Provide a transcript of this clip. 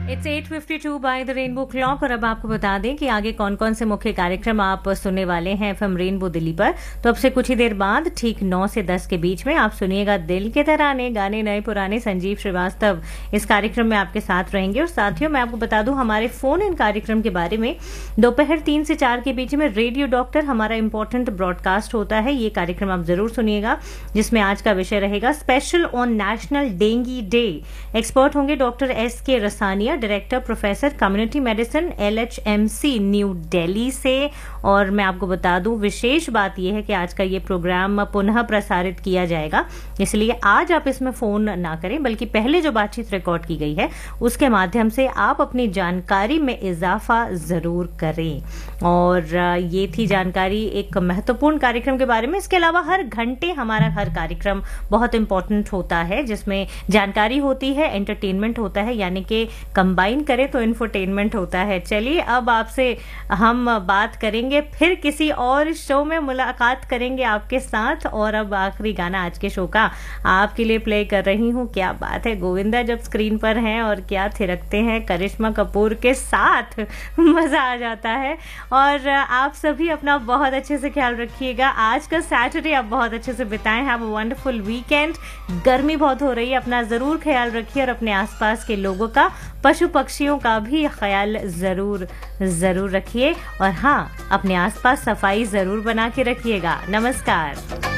It's 8:52 by the rainbow clock. और अब आपको बता दें कि आगे कौन कौन से मुख्य कार्यक्रम आप सुनने वाले हैं एफएम रेनबो दिल्ली पर। तो अब से कुछ ही देर बाद ठीक 9 से 10 के बीच में आप सुनिएगा दिल के तराने, गाने नए पुराने। संजीव श्रीवास्तव इस कार्यक्रम में आपके साथ रहेंगे। और साथियों, मैं आपको बता दूं हमारे फोन इन कार्यक्रम के बारे में। दोपहर 3 से 4 के बीच में रेडियो डॉक्टर हमारा इंपॉर्टेंट ब्रॉडकास्ट होता है। ये कार्यक्रम आप जरूर सुनिएगा, जिसमें आज का विषय रहेगा special on national dengue day. Expert होंगे doctor S K. रसानिया, director professor community medicine LHMC new Delhi से। और मैं आपको बता दूं विशेष बात यह है कि आज का ये प्रोग्राम पुनः प्रसारित किया जाएगा, इसलिए आज आप इसमें फोन ना करें, बल्कि पहले जो बातचीत रिकॉर्ड की गई है उसके माध्यम से आप अपनी जानकारी में इजाफा जरूर करें। और ये थी जानकारी एक महत्वपूर्ण कार्यक्रम के बारे में। इसके अलावा हर घंटे हमारा हर कार्यक्रम बहुत इंपॉर्टेंट होता है, जिसमें जानकारी होती है, एंटरटेनमेंट होता है, यानी कि कंबाइन करें तो इंफोटेनमेंट होता है। चलिए अब आपसे हम बात करेंगे, फिर किसी और शो में मुलाकात करेंगे आपके साथ। और अब आखिरी गाना आज के शो का आपके लिए प्ले कर रही हूँ। क्या बात है, गोविंदा जब स्क्रीन पर हैं और क्या थिरकते हैं करिश्मा कपूर के साथ, मजा आ जाता है। और आप सभी अपना बहुत अच्छे से ख्याल रखिएगा। आज का सैटरडे आप बहुत अच्छे से बिताएं। Have a wonderful weekend. गर्मी बहुत हो रही है, अपना जरूर ख्याल रखिए और अपने आसपास के लोगों का, पशु पक्षियों का भी ख्याल जरूर रखिए। और हाँ, अपने आसपास सफाई जरूर बना के रखिएगा। नमस्कार।